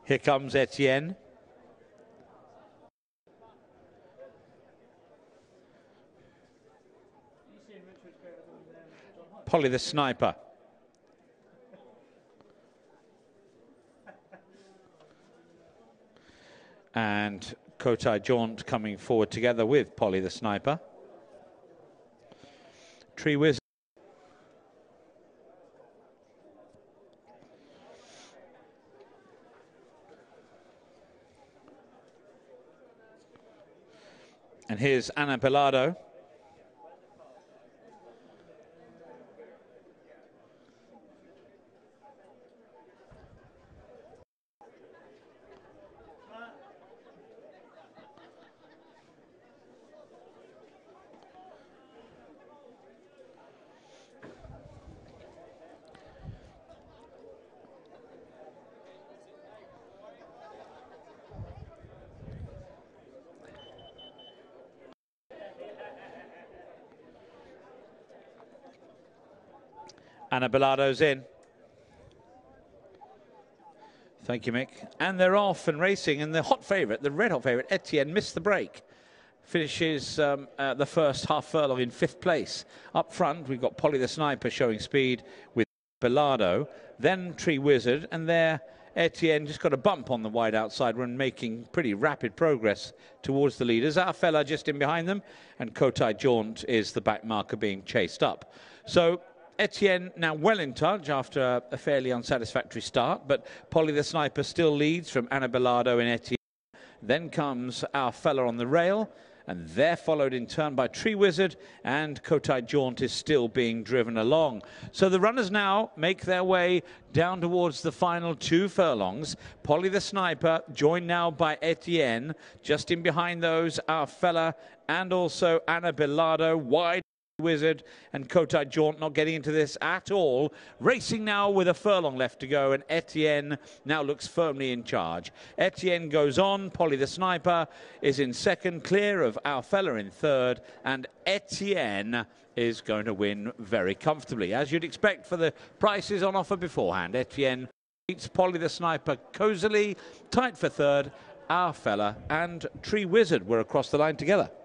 Here comes Etienne. Polly the Sniper. And Kotai Jaunt coming forward together with Polly the Sniper. Tree Wizard. And here's Ana Bellardo. Ana Bellardo's in. Thank you, Mick. And they're off and racing. And the hot favourite, the red hot favourite, Etienne, missed the break. Finishes the first half furlong in 5th place. Up front, we've got Polly the Sniper showing speed with Bellardo. Then Tree Wizard. And there, Etienne just got a bump on the wide outside run, making pretty rapid progress towards the leaders. Our fella just in behind them. And Kotai Jaunt is the back marker being chased up. So Etienne now well in touch after a fairly unsatisfactory start, but Polly the Sniper still leads from Ana Bellardo and Etienne. Then comes Our Fella on the rail, and they're followed in turn by Tree Wizard, and Kotai Jaunt is still being driven along. So the runners now make their way down towards the final 2 furlongs. Polly the Sniper joined now by Etienne. Just in behind those, Our Fella and also Ana Bellardo, wide Wizard and Kotai Jaunt not getting into this at all. Racing now with a furlong left to go, and Etienne now looks firmly in charge. Etienne goes on. Polly the Sniper is in second, clear of Our Fella in third, and Etienne is going to win very comfortably, as you'd expect for the prices on offer beforehand. Etienne beats Polly the Sniper cozily, tight for third. Our Fella and Tree Wizard were across the line together.